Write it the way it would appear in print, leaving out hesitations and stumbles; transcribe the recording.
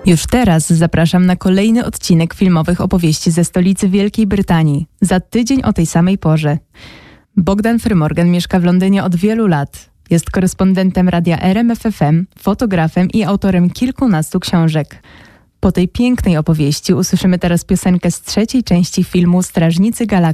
Już teraz zapraszam na kolejny odcinek filmowych opowieści ze stolicy Wielkiej Brytanii. Za tydzień o tej samej porze. Bogdan Frymorgan mieszka w Londynie od wielu lat. Jest korespondentem radia RMF FM, fotografem i autorem kilkunastu książek. Po tej pięknej opowieści usłyszymy teraz piosenkę z trzeciej części filmu Strażnicy Galaktyki.